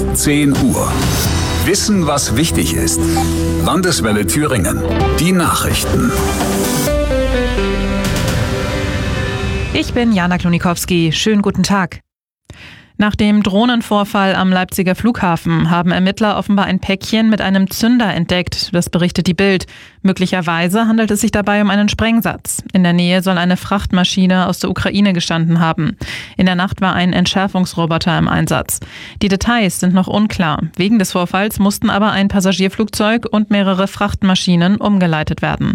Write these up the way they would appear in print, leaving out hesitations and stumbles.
10 Uhr. Wissen, was wichtig ist. Landeswelle Thüringen. Die Nachrichten. Ich bin Jana Klonikowski. Schönen guten Tag. Nach dem Drohnenvorfall am Leipziger Flughafen haben Ermittler offenbar ein Päckchen mit einem Zünder entdeckt. Das berichtet die Bild. Möglicherweise handelt es sich dabei um einen Sprengsatz. In der Nähe soll eine Frachtmaschine aus der Ukraine gestanden haben. In der Nacht war ein Entschärfungsroboter im Einsatz. Die Details sind noch unklar. Wegen des Vorfalls mussten aber ein Passagierflugzeug und mehrere Frachtmaschinen umgeleitet werden.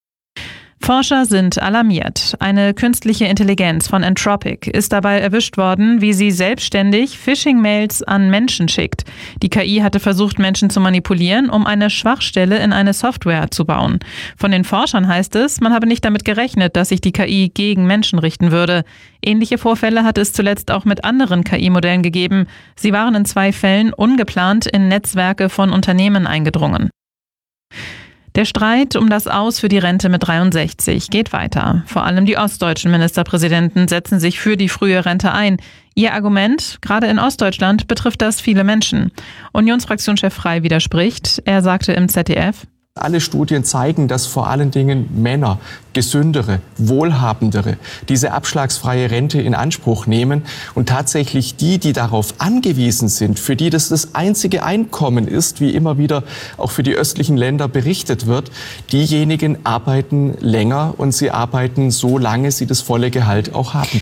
Forscher sind alarmiert. Eine künstliche Intelligenz von Anthropic ist dabei erwischt worden, wie sie selbstständig Phishing-Mails an Menschen schickt. Die KI hatte versucht, Menschen zu manipulieren, um eine Schwachstelle in eine Software zu bauen. Von den Forschern heißt es, man habe nicht damit gerechnet, dass sich die KI gegen Menschen richten würde. Ähnliche Vorfälle hatte es zuletzt auch mit anderen KI-Modellen gegeben. Sie waren in 2 Fällen ungeplant in Netzwerke von Unternehmen eingedrungen. Der Streit um das Aus für die Rente mit 63 geht weiter. Vor allem die ostdeutschen Ministerpräsidenten setzen sich für die frühe Rente ein. Ihr Argument, gerade in Ostdeutschland betrifft das viele Menschen. Unionsfraktionschef Frey widerspricht. Er sagte im ZDF: Alle Studien zeigen, dass vor allen Dingen Männer, gesündere, wohlhabendere, diese abschlagsfreie Rente in Anspruch nehmen und tatsächlich die darauf angewiesen sind, für die das einzige Einkommen ist, wie immer wieder auch für die östlichen Länder berichtet wird, diejenigen arbeiten länger und sie arbeiten so lange sie das volle Gehalt auch haben.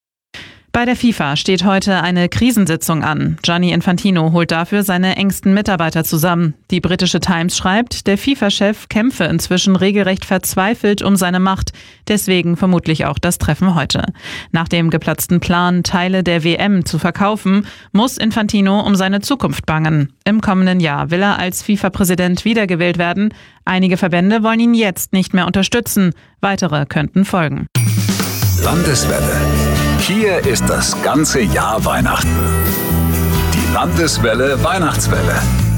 Bei der FIFA steht heute eine Krisensitzung an. Gianni Infantino holt dafür seine engsten Mitarbeiter zusammen. Die britische Times schreibt, der FIFA-Chef kämpfe inzwischen regelrecht verzweifelt um seine Macht. Deswegen vermutlich auch das Treffen heute. Nach dem geplatzten Plan, Teile der WM zu verkaufen, muss Infantino um seine Zukunft bangen. Im kommenden Jahr will er als FIFA-Präsident wiedergewählt werden. Einige Verbände wollen ihn jetzt nicht mehr unterstützen. Weitere könnten folgen. Landeswelle. Hier ist das ganze Jahr Weihnachten. Die Landeswelle Weihnachtswelle.